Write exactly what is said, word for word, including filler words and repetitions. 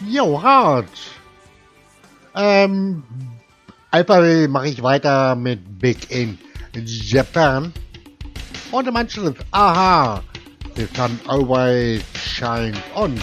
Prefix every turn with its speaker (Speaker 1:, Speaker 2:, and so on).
Speaker 1: Jo, hart. Ähm, Alpha mache ich weiter mit Big in Japan. Und im Anschluss, aha, the sun always shines on